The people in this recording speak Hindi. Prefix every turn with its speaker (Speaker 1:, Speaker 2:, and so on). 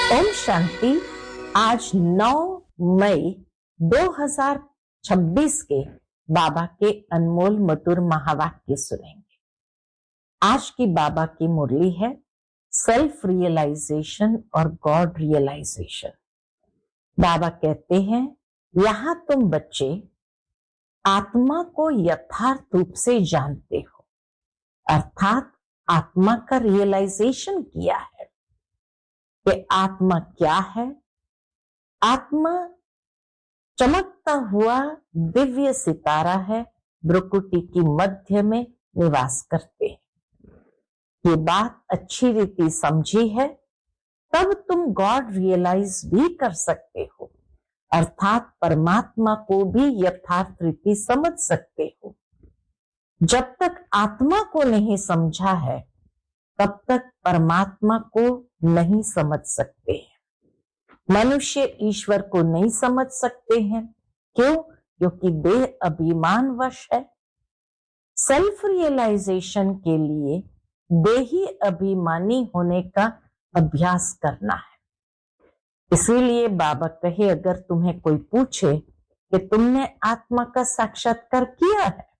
Speaker 1: ओम शांति। आज 9 मई 2026 के बाबा के अनमोल मधुर महावाक्य सुनेंगे। आज की बाबा की मुरली है सेल्फ रियलाइजेशन और गॉड रियलाइजेशन। बाबा कहते हैं, यहाँ तुम बच्चे आत्मा को यथार्थ रूप से जानते हो, अर्थात आत्मा का रियलाइजेशन किया है कि आत्मा क्या है। आत्मा चमकता हुआ दिव्य सितारा है, भ्रुकुटी की मध्य में निवास करते हैं। ये बात अच्छी रीति समझी है तब तुम गॉड रियलाइज भी कर सकते हो, अर्थात परमात्मा को भी यथार्थ रीति समझ सकते हो। जब तक आत्मा को नहीं समझा है तब तक परमात्मा को नहीं समझ सकते हैं। मनुष्य ईश्वर को नहीं समझ सकते हैं। क्यों? क्योंकि देह अभिमान वश है। सेल्फ रियलाइजेशन के लिए देही अभिमानी होने का अभ्यास करना है। इसीलिए बाबा कहे, अगर तुम्हें कोई पूछे कि तुमने आत्मा का साक्षात्कार किया है